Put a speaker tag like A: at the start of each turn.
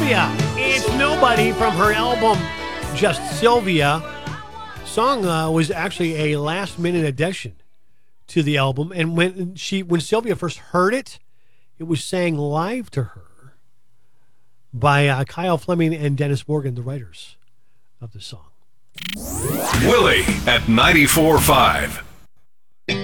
A: Sylvia. It's Nobody from her album Just Sylvia. Song was actually a last-minute addition to the album, and when Sylvia first heard it, it was sang live to her by Kyle Fleming and Dennis Morgan, the writers of the song.
B: Willie at 94.5.